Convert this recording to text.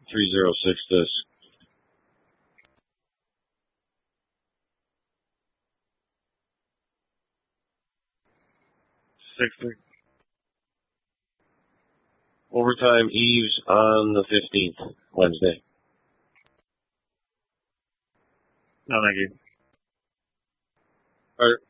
306 this. 60. Overtime Eves on the 15th, Wednesday. No, thank you. All right.